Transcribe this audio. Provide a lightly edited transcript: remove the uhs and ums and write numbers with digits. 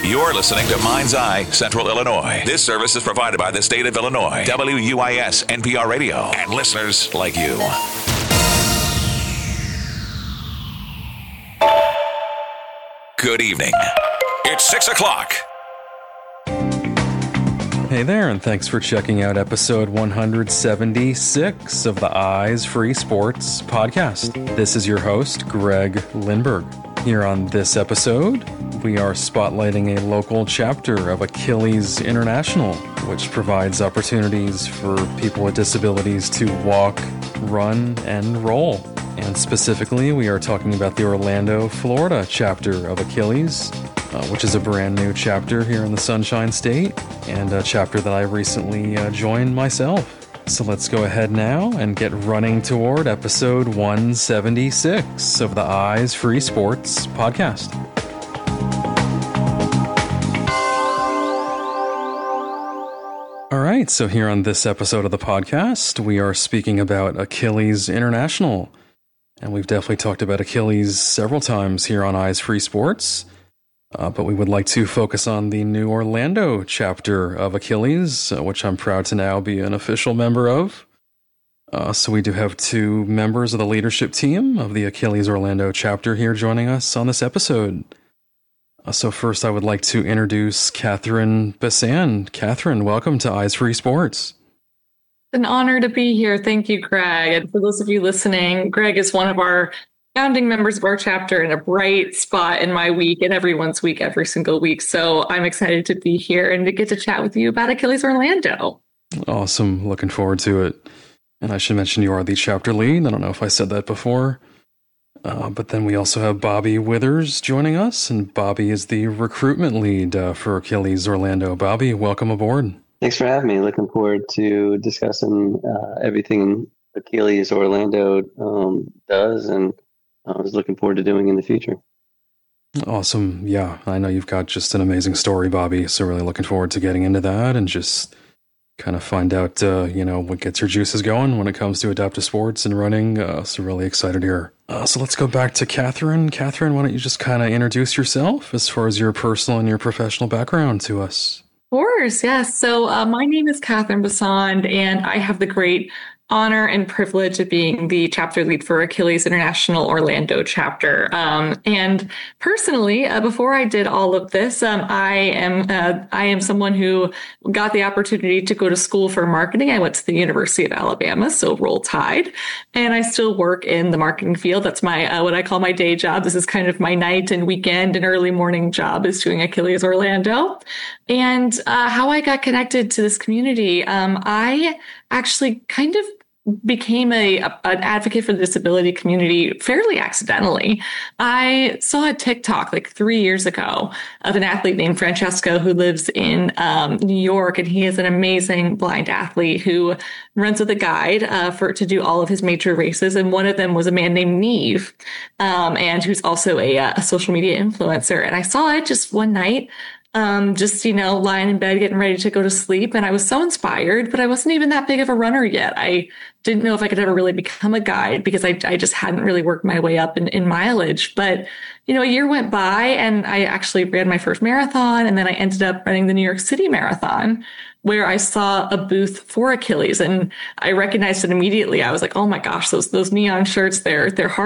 You're listening to Mind's Eye Central Illinois. This service is provided by the state of Illinois, WUIS NPR Radio, and listeners like you. Good evening. It's 6 o'clock. Hey there, and thanks for checking out episode 176 of the Eyes Free Sports podcast. This is your host, Greg Lindberg. Here on this episode, we are spotlighting a local chapter of Achilles International, which provides opportunities for people with disabilities to walk, run, and roll. And specifically, we are talking about the Orlando, Florida chapter of Achilles, which is a brand new chapter here in the Sunshine State, and a chapter that I recently joined myself. So let's go ahead now and get running toward episode 176 of the Eyes Free Sports podcast. All right, so here on this episode of the podcast, we are speaking about Achilles International. And we've definitely talked about Achilles several times here on Eyes Free Sports. But we would like to focus on the new Orlando chapter of Achilles, which I'm proud to now be an official member of. So we do have two members of the leadership team of the Achilles Orlando chapter here joining us on this episode. So first, I would like to introduce Catherine Bassan. Catherine, welcome to Eyes Free Sports. It's an honor to be here. Thank you, Greg. And for those of you listening, Greg is one of our founding members of our chapter and a bright spot in my week and everyone's week every single week. So I'm excited to be here and to get to chat with you about Achilles Orlando. Awesome. Looking forward to it. And I should mention you are the chapter lead. I don't know if I said that before. But then we also have Bobby Withers joining us. And Bobby is the recruitment lead for Achilles Orlando. Bobby, welcome aboard. Thanks for having me. Looking forward to discussing everything Achilles Orlando does, and I was looking forward to doing in the future. Awesome. Yeah, I know you've got just an amazing story, Bobby. So really looking forward to getting into that and just kind of find out, what gets your juices going when it comes to adaptive sports and running. So really excited here. So let's go back to Catherine. Catherine, why don't you just kind of introduce yourself as far as your personal and your professional background to us? Of course, yes. So my name is Catherine Bassan, and I have the great honor and privilege of being the chapter lead for Achilles International Orlando chapter. And personally, before I did all of this, I am someone who got the opportunity to go to school for marketing. I went to the University of Alabama, so Roll Tide, and I still work in the marketing field. That's my what I call my day job. This is kind of my night and weekend and early morning job, is doing Achilles Orlando. And how I got connected to this community, I actually kind of became an advocate for the disability community fairly accidentally. I saw a TikTok like 3 years ago of an athlete named Francesco who lives in New York, and he is an amazing blind athlete who runs with a guide to do all of his major races. And one of them was a man named Neve, and who's also a social media influencer. And I saw it just one night. Lying in bed, getting ready to go to sleep. And I was so inspired, but I wasn't even that big of a runner yet. I didn't know if I could ever really become a guide because I just hadn't really worked my way up in mileage. But, a year went by and I actually ran my first marathon. And then I ended up running the New York City Marathon, where I saw a booth for Achilles, and I recognized it immediately. I was like, oh my gosh, those neon shirts, they're hard